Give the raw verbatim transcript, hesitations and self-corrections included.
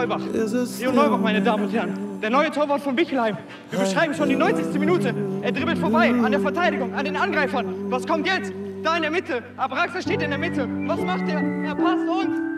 Neubach. Leon Neubach, meine Damen und Herren. Der neue Torwart von Bichelheim. Wir beschreiben schon die neunzigste Minute. Er dribbelt vorbei an der Verteidigung, an den Angreifern. Was kommt jetzt? Da in der Mitte. Abraxa steht in der Mitte. Was macht er? Er passt und...